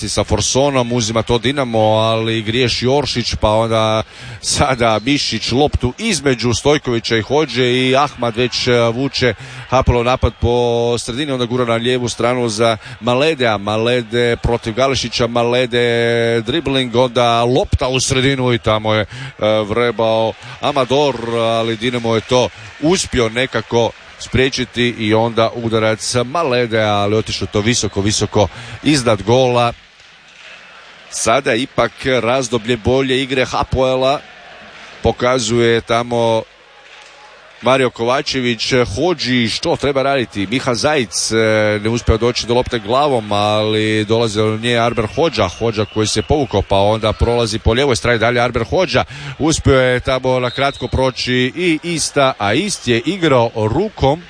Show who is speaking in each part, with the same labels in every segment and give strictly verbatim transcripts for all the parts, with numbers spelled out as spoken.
Speaker 1: sa Forsonom, uzima to Dinamo, ali griješi Oršić, pa onda sada Mišić loptu između Stojkovića i Hodže i Ahmad već vuče Hapoelov napad po sredini, onda gura na lijevu stranu za Maledea, Malede protiv Galešića, Malede dribling, onda lopta u sredinu i tamo je vrebao Amador, ali Dinamo je to uspio nekako spriječiti i onda udarac Maledea, ali otišlo to visoko, visoko iznad gola. Sada ipak razdoblje bolje igre Hapoela pokazuje tamo Mario Kovačević Hodži što treba raditi. Miha Zajic ne uspio doći do lopte glavom, ali dolazi do nje Arber Hodža, Hodža koji se povukao, pa onda prolazi po lijevoj strani dalje Arber Hodža, uspio je tamo na kratko proći i Ista, a Ist je igrao rukom,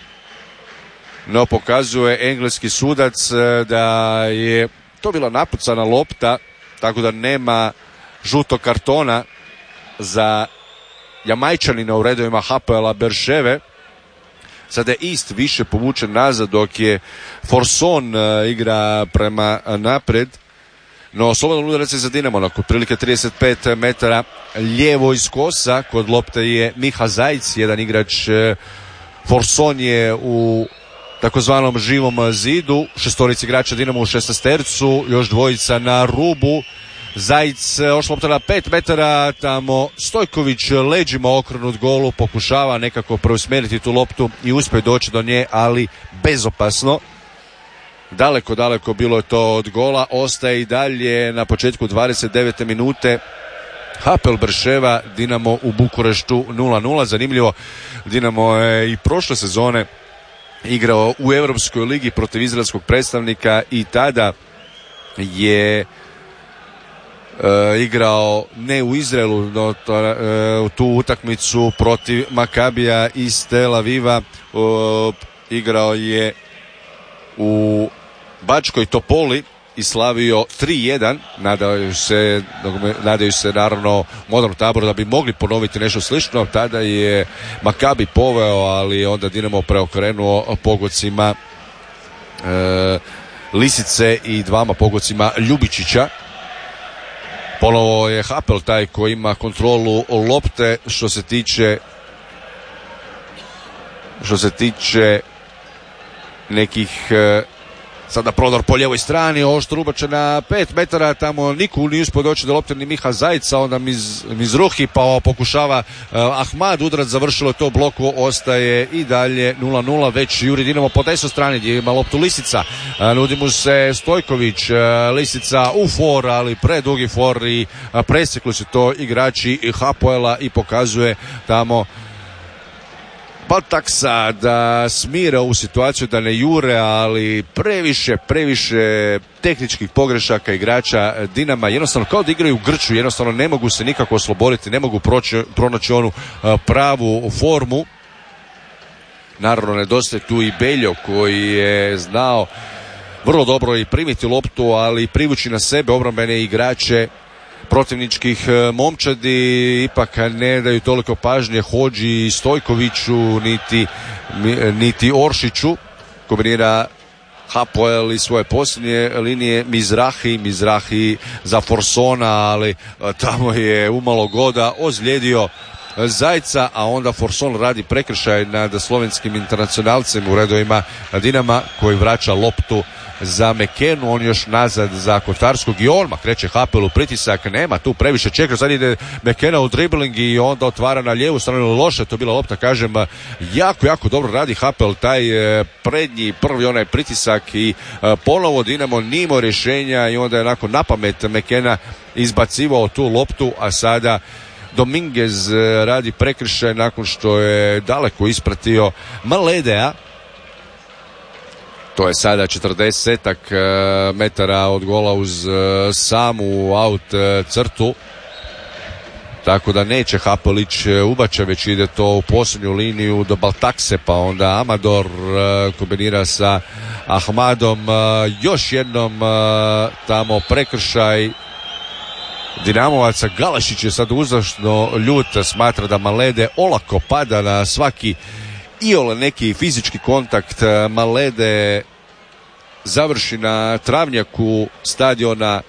Speaker 1: no pokazuje engleski sudac da je to bila napucana lopta, tako da nema žutog kartona za Jamajčanina u redovima Hapoela Berševe. Sada je Ist više povučen nazad, dok je Forson igra prema napred. No, slobodan udarac je za Dinamo, na otprilike trideset pet metara lijevo iz kosa. Kod lopte je Miha Zajic, jedan igrač. Forson je u takozvanom živom zidu. Šestorici igrača Dinamo u šesnaestercu, još dvojica na rubu. Zajic ošla lopta na pet metara, tamo Stojković leđima okrenut golu, pokušava nekako preusmjeriti tu loptu i uspije doći do nje, ali bezopasno. Daleko, daleko bilo je to od gola. Ostaje i dalje na početku dvadeset devete minute Hapoel Berševa, Dinamo u Bukureštu nula nula. Zanimljivo, Dinamo je i prošle sezone igrao u Europskoj ligi protiv izraelskog predstavnika i tada je e, igrao ne u Izraelu, no to, e, tu utakmicu protiv Makabija iz Tel Aviva. E, igrao je u Bačkoj Topoli i slavio tri jedan. Nadaju se, nadaju se naravno modernom taboru da bi mogli ponoviti nešto slično. Tada je Makabi poveo, ali onda Dinamo preokrenuo pogodcima e, Lisice i dvama pogodcima Ljubičića. Ponovo je Hapoel taj koji ima kontrolu lopte što se tiče što se tiče nekih e, sada prodor po lijevoj strani, oštro ubačen na pet metara, tamo niku nije uspio doći do lopte ni Miha Zajica, onda Miz, Mizruhi, pa pokušava uh, Ahmad, udarac, završilo to bloku, ostaje i dalje nula nula, već juri Dinamo po desnoj strani gdje ima loptu Lisica, uh, nudi mu se Stojković, uh, Lisica u for, ali predugi for i uh, presjekli su to igrači Hapoela i pokazuje tamo Baltaksa da smire ovu situaciju, da ne jure, ali previše, previše tehničkih pogrešaka igrača Dinama, jednostavno kao da igraju u grču, jednostavno ne mogu se nikako osloboditi, ne mogu proći, pronaći onu pravu formu. Naravno, nedostaje tu i Beljo koji je znao vrlo dobro i primiti loptu, ali privući na sebe obrambene igrače protivničkih momčadi, ipak ne daju toliko pažnje Hodži i Stojkoviću niti, niti Oršiću. Kombinira Hapoel i svoje posljednje linije Mizrahi, Mizrahi za Forsona, ali tamo je umalo goda ozlijedio Zajca, a onda Forson radi prekršaj nad slovenskim internacionalcem u redovima Dinama koji vraća loptu za Mekenu, on još nazad za Kotarskog i odmah kreće Hapoelu pritisak, nema tu previše čeka, sad ide Mekena u dribling i onda otvara na lijevu stranu, loše to bila lopta, kažem, jako, jako dobro radi Hapoel, taj prednji prvi onaj pritisak i ponovo Dinamo nimo rješenja i onda je nakon napamet Mekena izbacivao tu loptu, a sada Dominguez radi prekršaj nakon što je daleko ispratio Maledea. To je sada četrdesetak metara od gola uz samu aut crtu. Tako da neće Hapoelić ubače, već ide to u posljednju liniju do Baltakse, pa onda Amador kombinira sa Ahmadom. Još jednom tamo prekršaj Dinamovaca. Galašić je sad užasno ljut, smatra da Malede olako pada na svaki iole neki fizički kontakt. Malede završi na travnjaku stadiona